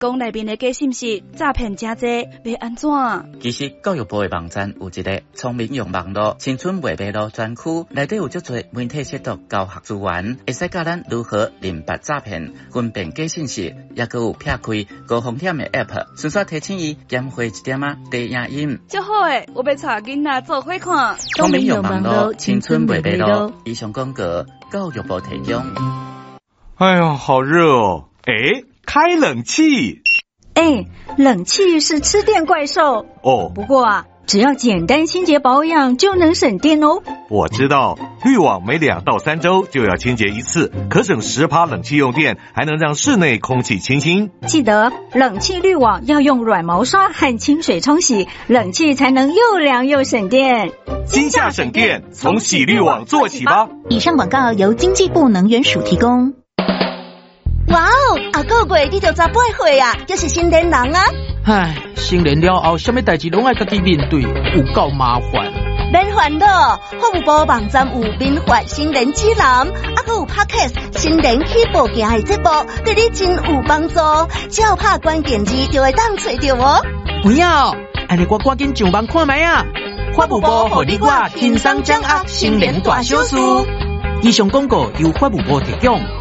讲内面的假信息诈骗真多，要安怎？ 其实教育部的网站有一个聪明用网络青春未迷路专区，内底有足多媒体识读教学资源，会使教咱如何认别诈骗、分辨假信息，也佮有撇开高风险的 App， 顺续提醒伊减花一点仔低影音。 足好诶，我要带囡仔做伙看。 聪明用网络青春未迷路，以上广告教育部提供。 哎呀，好热哦！哎，开冷气。 冷气是吃电怪兽哦。 不过啊，只要简单清洁保养就能省电哦。 我知道，滤网每2到3周就要清洁一次，可省10%冷气用电，还能让室内空气清新。 记得冷气滤网要用软毛刷和清水冲洗，冷气才能又凉又省电。 今夏省电，从洗滤网做起吧。 以上广告由经济部能源署提供。 哇哦，啊个月你就18岁啊，就是成年人啊！ 唉，成年了后，什么代志拢爱家己面对，有够麻烦。 免烦恼，法务部网站有民法成年指南，还有 Podcast 成年起步行的节目，对你真有帮助。只要拍关键字就会当找到哦。 不要，安尼我赶紧上网看卖啊！法务部互你我轻松掌握成年大小事。以上广告由法务部提供。